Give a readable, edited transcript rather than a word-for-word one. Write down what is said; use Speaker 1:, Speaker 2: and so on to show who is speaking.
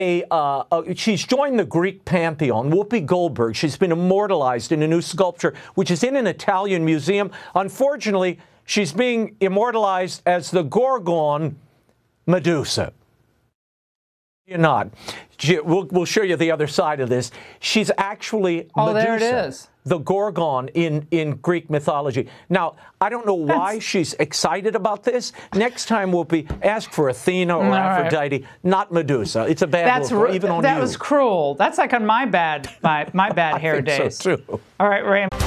Speaker 1: She's joined the Greek pantheon. Whoopi Goldberg. She's been immortalized in a new sculpture, which is in an Italian museum. Unfortunately, she's being immortalized as the Gorgon Medusa. You're not. We'll show you the other side of this. She's actually Medusa,
Speaker 2: there it is.
Speaker 1: the Gorgon in Greek mythology. Now, I don't know why she's excited about this. Next time, Whoopi, ask for Athena or Aphrodite, not Medusa. It's a bad look, even on you.
Speaker 2: That was cruel. That's like on my bad hair days.
Speaker 1: So too.
Speaker 2: All right, Ray.